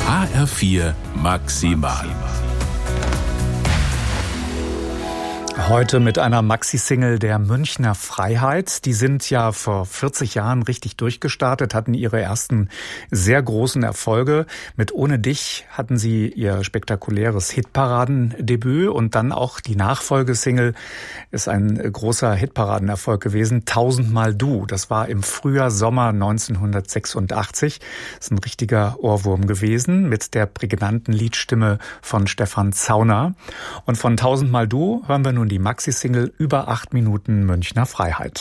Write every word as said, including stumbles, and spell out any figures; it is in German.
H R vier Maximal. Heute mit einer Maxi-Single der Münchner Freiheit. Die sind ja vor vierzig Jahren richtig durchgestartet, hatten ihre ersten sehr großen Erfolge. Mit Ohne dich hatten sie ihr spektakuläres Hitparadendebüt und dann auch die Nachfolgesingle ist ein großer Hitparadenerfolg gewesen, Tausendmal du. Das war im Frühjahr, Sommer neunzehnhundertsechsundachtzig. Das ist ein richtiger Ohrwurm gewesen mit der prägnanten Liedstimme von Stefan Zauner. Und von Tausendmal du hören wir nun die Maxi-Single über acht Minuten Münchner Freiheit.